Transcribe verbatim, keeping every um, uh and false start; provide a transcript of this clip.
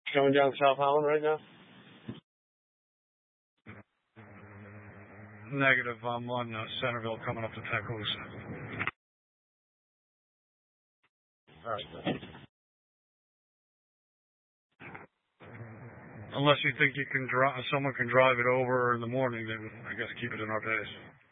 Going down South Holland right now? Negative. I'm on uh, Centerville coming up to Tecolosa. All right. Unless you think you can drive, someone can drive it over in the morning, then I guess keep it in our base.